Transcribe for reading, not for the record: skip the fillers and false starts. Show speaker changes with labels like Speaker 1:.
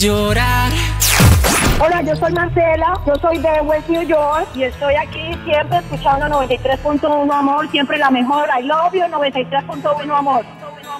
Speaker 1: Llorar.
Speaker 2: Hola, yo soy Marcela, yo soy de West New York y estoy aquí siempre escuchando 93.1 Amor, siempre la mejor. I love you, 93.1 Amor.